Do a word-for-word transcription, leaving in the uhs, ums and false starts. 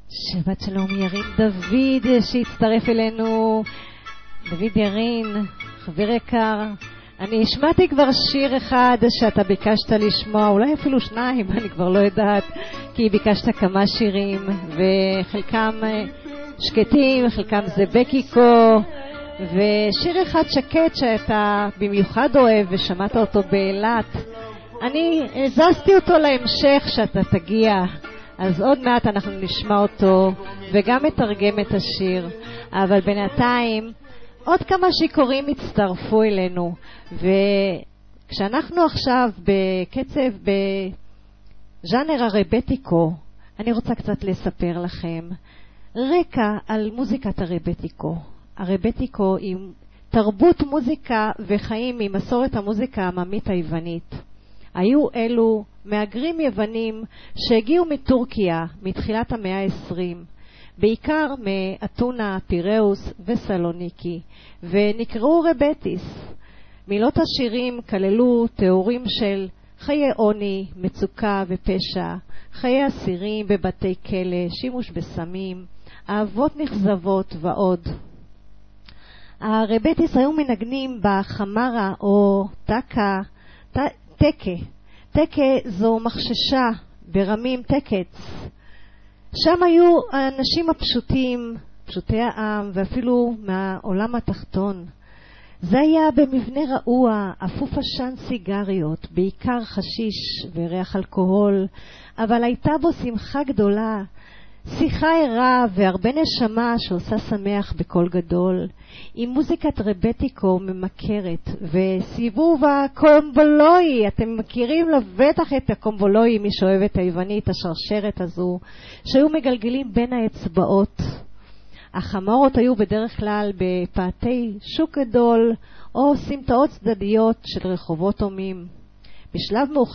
שבת שלום, ירין דוד שהצטרף אלינו. דוד ירין, חבר יקר, אני השמעתי כבר שיר אחד שאתה ביקשת לשמוע, אולי אפילו שניים, אני כבר לא יודעת, כי ביקשת כמה שירים וחלקם שקטים, חלקם זה בקיקו, ושיר אחד שקט שאתה במיוחד אוהב ושמעת אותו באילת, אני הזזתי אותו להמשך שאתה תגיע, אז עוד מעט אנחנו נשמע אותו וגם מתרגם את השיר. אבל בינתיים עוד כמה שיקורים הצטרפו אלינו, וכשאנחנו עכשיו בקצב בז'אנר הרבטיקו, אני רוצה קצת לספר לכם רקע על מוזיקת הרבטיקו. הרבטיקו היא תרבות מוזיקה וחיים ממסורת המוזיקה העממית היוונית. היו אלו מהגרים יוונים שהגיעו מטורקיה מתחילת המאה ה-עשרים, בעיקר מאתונה, פיראוס וסלוניקי, ונקראו רבטיס. מילות השירים כללו תיאורים של חיי עוני, מצוקה ופשע, חיי אסירים בבתי כלא, שימוש בסמים, אהבות נכזבות ועוד. הרבטיס היו מנגנים בחמרה או טקה, טקה. טקה זו מחששה ברמים טקץ. שם היו האנשים הפשוטים, פשוטי העם, ואפילו מהעולם התחתון. זה היה במבנה רעוע, אפוף עשן סיגריות, בעיקר חשיש וריח אלכוהול, אבל הייתה בו שמחה גדולה, שיחה ערה והרבה נשמה שעושה שמח בקול גדול, עם מוזיקת רבטיקו ממכרת וסיבוב הקומבולוי. אתם מכירים לבטח את הקומבולוי, מי שאוהב את היוונית, השרשרת הזו שהיו מגלגלים בין האצבעות. החמורות היו בדרך כלל בפאתי שוק גדול או סמטאות צדדיות של רחובות הומים. בשלב מאוחר